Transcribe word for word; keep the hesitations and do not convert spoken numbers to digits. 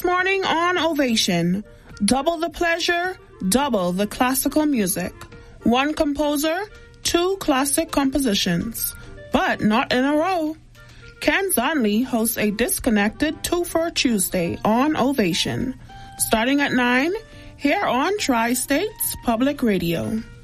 This morning on Ovation, double the pleasure, double the classical music. One composer, two classic compositions, but not in a row. Ken Zonley hosts a disconnected two for Tuesday on Ovation, starting at nine here on Tri-States Public Radio.